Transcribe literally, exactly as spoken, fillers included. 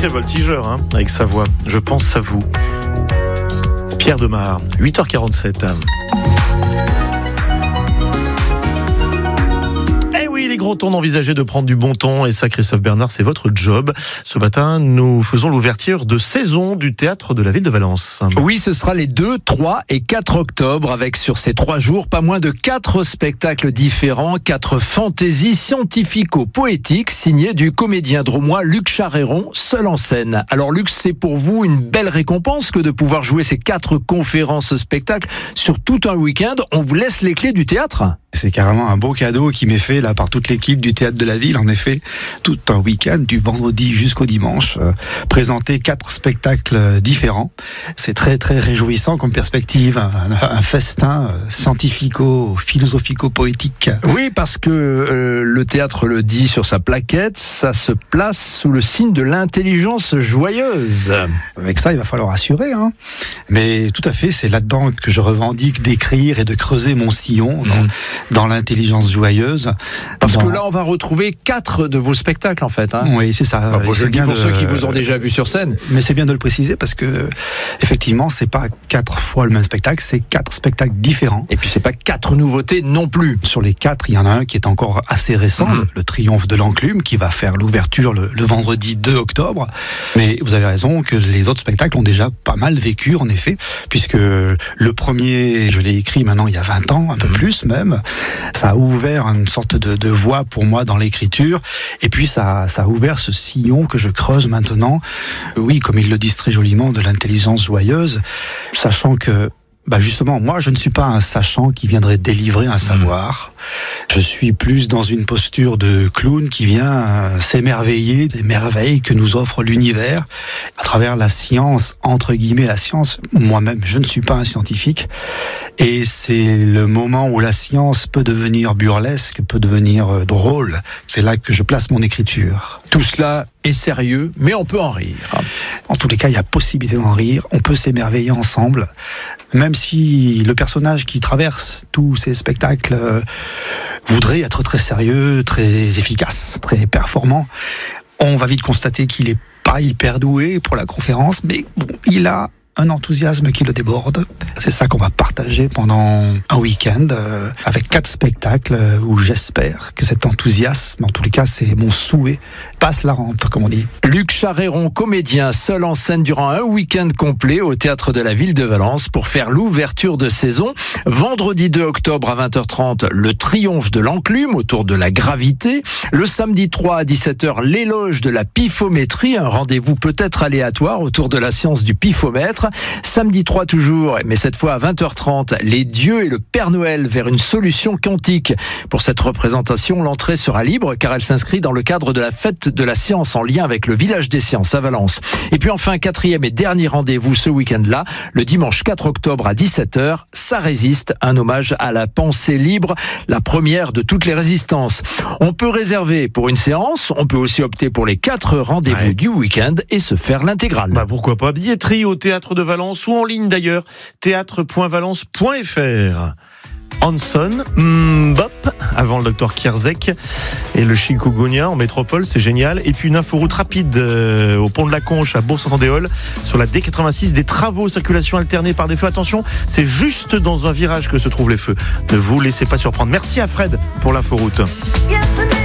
sacré voltigeur hein, avec sa voix. Je pense à vous. Pierre Demar, huit heures quarante-sept. Il est grand temps d'envisager de prendre du bon temps et ça, Christophe Bernard, c'est votre job. Ce matin, nous faisons l'ouverture de saison du Théâtre de la Ville de Valence. Oui, ce sera les deux, trois et quatre octobre avec sur ces trois jours pas moins de quatre spectacles différents, quatre fantaisies scientifico-poétiques signées du comédien drômois Luc Charéron, seul en scène. Alors Luc, c'est pour vous une belle récompense que de pouvoir jouer ces quatre conférences spectacles sur tout un week-end. On vous laisse les clés du théâtre. C'est carrément un beau cadeau qui m'est fait là par toute l'équipe du Théâtre de la Ville. En effet, tout un week-end, du vendredi jusqu'au dimanche, euh, présenter quatre spectacles différents. C'est très très réjouissant comme perspective, un, un festin scientifico-philosophico-poétique. Oui, parce que euh, le théâtre le dit sur sa plaquette, ça se place sous le signe de l'intelligence joyeuse. Avec ça, il va falloir assurer, hein. Mais tout à fait, c'est là-dedans que je revendique d'écrire et de creuser mon sillon dans, mmh. dans l'intelligence joyeuse. Parce dans... que là, on va retrouver quatre de vos spectacles, en fait. Hein. Oui, c'est ça. Enfin, bon, je c'est le dis bien pour de... ceux qui vous ont déjà vu sur scène. Mais c'est bien de le préciser parce que, effectivement, c'est pas quatre fois le même spectacle, c'est quatre spectacles différents. Et puis, c'est pas quatre nouveautés non plus. Sur les quatre, il y en a un qui est encore assez récent, mmh. le, le Triomphe de l'Enclume, qui va faire l'ouverture le, le vendredi deux octobre. Mais vous avez raison que les autres spectacles ont déjà pas mal vécu, en effet, puisque le premier, je l'ai écrit maintenant il y a vingt ans, un peu mmh. plus même. Ça a ouvert une sorte de, de voie pour moi dans l'écriture, et puis ça, ça a ouvert ce sillon que je creuse maintenant. Oui, comme ils le disent très joliment, de l'intelligence joyeuse, sachant que bah justement, moi, je ne suis pas un sachant qui viendrait délivrer un savoir. Mmh. Je suis plus dans une posture de clown qui vient s'émerveiller des merveilles que nous offre l'univers à travers la science, entre guillemets, la science. Moi-même, je ne suis pas un scientifique. Et c'est le moment où la science peut devenir burlesque, peut devenir drôle. C'est là que je place mon écriture. Tout cela est sérieux, mais on peut en rire. En tous les cas, il y a possibilité d'en rire. On peut s'émerveiller ensemble. Même si le personnage qui traverse tous ces spectacles euh, voudrait être très sérieux, très efficace, très performant, on va vite constater qu'il est pas hyper doué pour la conférence, mais bon, il a un enthousiasme qui le déborde. C'est ça qu'on va partager pendant un week-end euh, avec quatre spectacles euh, où j'espère que cet enthousiasme, en tous les cas c'est mon souhait, passe la rampe, comme on dit. Luc Charéron, comédien, seul en scène durant un week-end complet au Théâtre de la Ville de Valence pour faire l'ouverture de saison. Vendredi deux octobre à vingt heures trente, le Triomphe de l'Enclume autour de la gravité. Le samedi trois à dix-sept heures, l'éloge de la pifométrie, un rendez-vous peut-être aléatoire autour de la science du pifomètre. Samedi trois toujours, mais cette fois à vingt heures trente, les dieux et le Père Noël vers une solution quantique. Pour cette représentation, l'entrée sera libre car elle s'inscrit dans le cadre de la fête de la science en lien avec le village des sciences à Valence. Et puis enfin, quatrième et dernier rendez-vous ce week-end-là, le dimanche quatre octobre à dix-sept heures, ça résiste, un hommage à la pensée libre, la première de toutes les résistances. On peut réserver pour une séance, on peut aussi opter pour les quatre rendez-vous ouais. du week-end et se faire l'intégrale. Bah pourquoi pas, billetterie au Théâtre de Valence ou en ligne d'ailleurs, théâtre point valence point f r. Hanson, Mbop, avant le docteur Kierzek et le chikungunya en métropole, c'est génial. Et puis une inforoute rapide euh, au pont de la Conche à Bourg-Saint-Andéol sur la D quatre-vingt-six, des travaux, circulation alternée par des feux. Attention, c'est juste dans un virage que se trouvent les feux. Ne vous laissez pas surprendre. Merci à Fred pour l'inforoute.